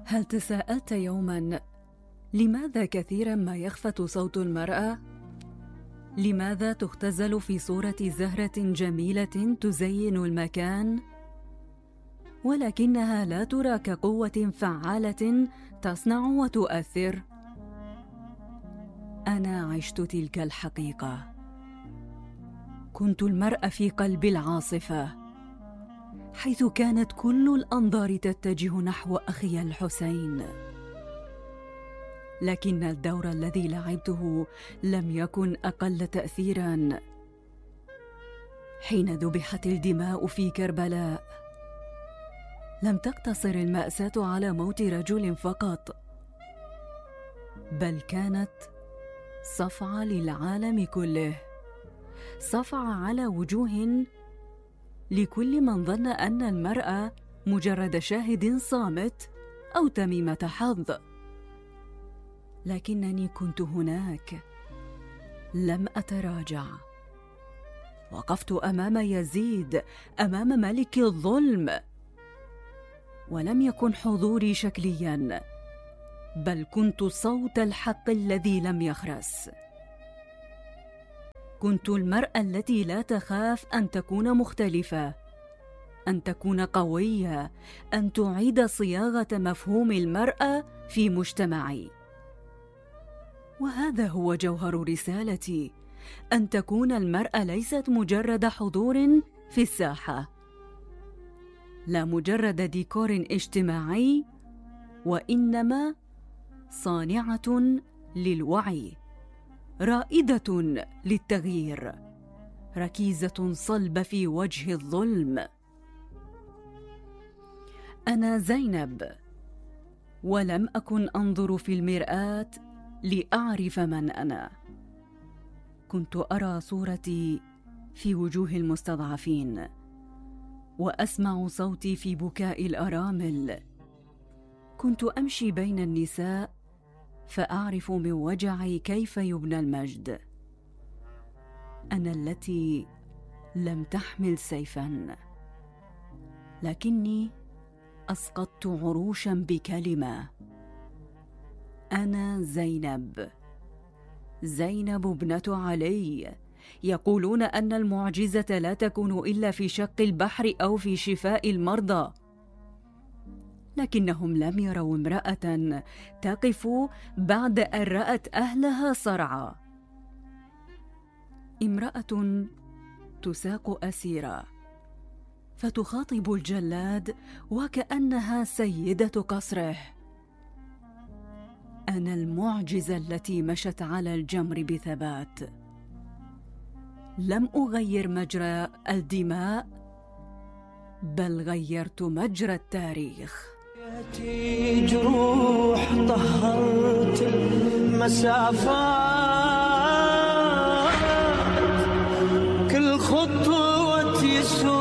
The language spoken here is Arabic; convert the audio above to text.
هل تساءلت يوما لماذا كثيرا ما يخفت صوت المرأة؟ لماذا تختزل في صورة زهرة جميلة تزين المكان؟ ولكنها لا ترى كقوة فعالة تصنع وتؤثر. أنا عشت تلك الحقيقة. كنت المرأة في قلب العاصفة، حيث كانت كل الأنظار تتجه نحو أخي الحسين. لكن الدور الذي لعبته لم يكن أقل تأثيراً. حين ذبحت الدماء في كربلاء، لم تقتصر المأساة على موت رجل فقط، بل كانت صفعة للعالم كله، صفعة على وجوه لكل من ظن أن المرأة مجرد شاهد صامت أو تميمة حظ. لكنني كنت هناك، لم أتراجع. وقفت أمام يزيد، أمام ملك الظلم، ولم يكن حضوري شكليا، بل كنت صوت الحق الذي لم يخرس. كنت المرأة التي لا تخاف أن تكون مختلفة، أن تكون قوية، أن تعيد صياغة مفهوم المرأة في مجتمعي. وهذا هو جوهر رسالتي، أن تكون المرأة ليست مجرد حضور في الساحة، لا مجرد ديكور اجتماعي، وإنما صانعة للوعي، رائدة للتغيير، ركيزة صلبة في وجه الظلم. أنا زينب، ولم أكن أنظر في المرآة لأعرف من أنا. كنت أرى صورتي في وجوه المستضعفين، وأسمع صوتي في بكاء الأرامل. كنت أمشي بين النساء فأعرف من وجعي كيف يبنى المجد. أنا التي لم تحمل سيفا، لكني أسقطت عروشا بكلمة. أنا زينب، زينب ابنة علي. يقولون أن المعجزة لا تكون إلا في شق البحر أو في شفاء المرضى، لكنهم لم يروا امرأة تقف بعد أن رأت أهلها صرعى. امرأة تساق أسيرة فتخاطب الجلاد وكأنها سيدة قصره. أنا المعجزة التي مشت على الجمر بثبات. لم أغير مجرى الدماء، بل غيرت مجرى التاريخ. جروح طهرت المسافات، كل خطوة يسوع